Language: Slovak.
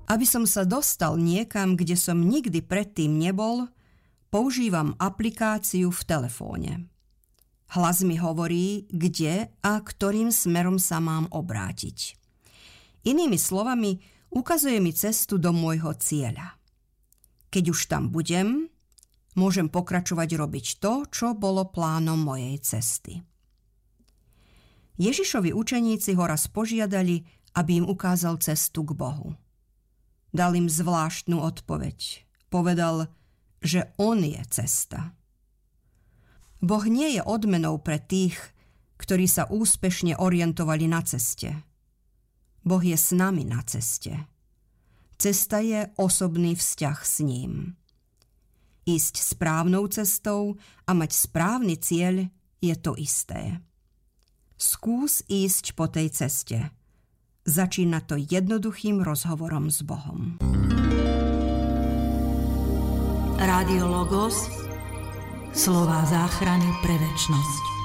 Aby som sa dostal niekam, kde som nikdy predtým nebol, používam aplikáciu v telefóne. Hlas mi hovorí, kde a ktorým smerom sa mám obrátiť. Inými slovami, ukazuje mi cestu do môjho cieľa. Keď už tam budem, môžem pokračovať robiť to, čo bolo plánom mojej cesty. Ježišovi učeníci ho raz požiadali, aby im ukázal cestu k Bohu. Dal im zvláštnu odpoveď. Povedal, že on je cesta. Boh nie je odmenou pre tých, ktorí sa úspešne orientovali na ceste. Boh je s nami na ceste. Cesta je osobný vzťah s ním. Ísť správnou cestou a mať správny cieľ je to isté. Skús ísť po tej ceste. Začína to jednoduchým rozhovorom s Bohom. Rádio Logos, slová záchrany pre večnosť.